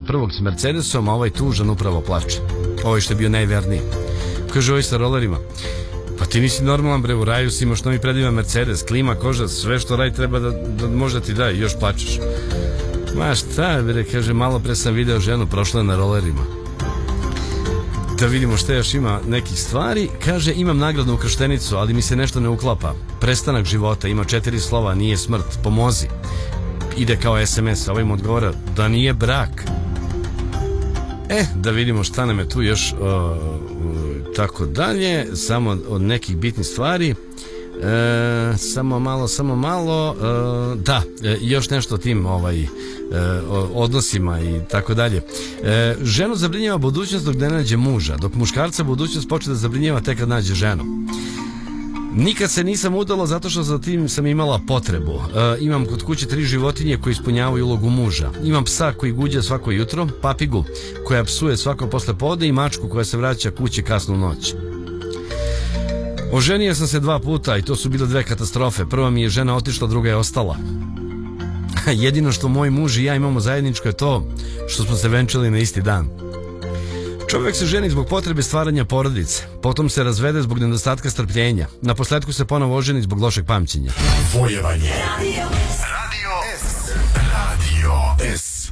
prvog s Mercedesom, a ovaj tužan upravo plače. Ovaj što je bio najverniji. Kaže ovaj sa rolerima, pa ti nisi normalan bre, u raju si, imaš novi predivan Mercedes, klima, koža, sve što raj treba da možda ti da i još plačeš. Ma šta bre, kaže, malo pre sam video ženu, prošla na rolerima. Da vidimo šta još ima nekih stvari. Kaže, imam nagradnu ukrštenicu, ali mi se nešto ne uklapa. Prestanak života, ima 4 slova, nije smrt, pomozi. Ide kao SMS, a ovaj mu odgovara da nije brak. Da vidimo šta nam je tu još tako dalje, samo od nekih bitnih stvari. Samo malo, da, još nešto o tim odnosima i tako dalje. Ženu zabrinjava budućnost dok ne nađe muža, dok muškarca budućnost počne da zabrinjava tek kad nađe ženu. Nikad se nisam udala zato što za tim sam imala potrebu. Imam kod kuće 3 životinje koje ispunjavaju ulogu muža. Imam psa koji guđa svako jutro, papigu koja psuje svako posle podne i mačku koja se vraća kući kasnu noć. Oženio sam se 2 puta i to su bile 2 katastrofe. Prva mi je žena otišla, druga je ostala. Jedino što moj muž i ja imamo zajedničko je to što smo se venčali na isti dan. Čovjek se ženi zbog potrebe stvaranja porodice, potom se razvede zbog nedostatka strpljenja, na posledku se ponovo oženi zbog lošeg pamćenja. Vojevanje. Radio S.